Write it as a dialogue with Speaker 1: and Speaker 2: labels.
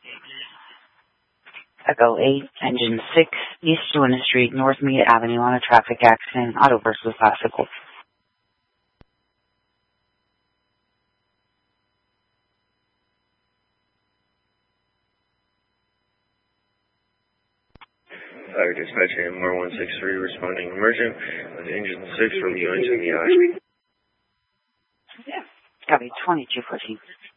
Speaker 1: Echo 8, Engine 6, East Winter Street, North Mead Avenue on a traffic accident. Autoverse was bicycle.
Speaker 2: Fire dispatch AMR 163 responding emergent with Engine 6 from UNT in the eye.
Speaker 1: Yeah. Copy 2214.